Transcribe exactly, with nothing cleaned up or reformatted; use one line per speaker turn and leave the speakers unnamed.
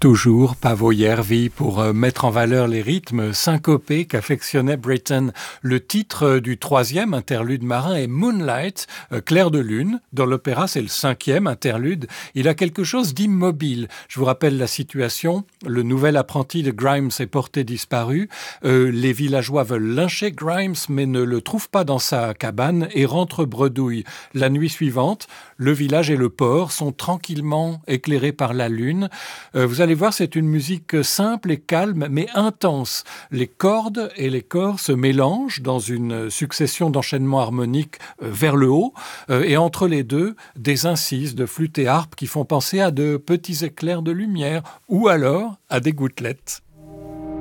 toujours Paavo Järvi pour euh, mettre en valeur les rythmes syncopés qu'affectionnait Britten. Le titre du troisième interlude marin est Moonlight, euh, clair de lune. Dans l'opéra, c'est le cinquième interlude. Il a quelque chose d'immobile. Je vous rappelle la situation. Le nouvel apprenti de Grimes est porté disparu. Euh, les villageois veulent lyncher Grimes, mais ne le trouvent pas dans sa cabane et rentrent bredouille. La nuit suivante, le village et le port sont tranquillement éclairés par la lune. Euh, vous allez voir, c'est une musique simple et calme, mais intense. Les cordes et les corps se mélangent dans une succession d'enchaînements harmoniques euh, vers le haut, euh, et entre les deux, des incises de flûte et harpe qui font penser à de petits éclairs de lumière, ou alors à des gouttelettes.